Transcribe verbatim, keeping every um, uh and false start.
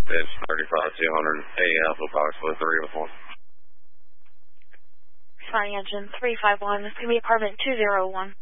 It's thirty-five two hundred, A Alpha Fox with three oh four. Flying engine three five one, it's going to be apartment two oh one.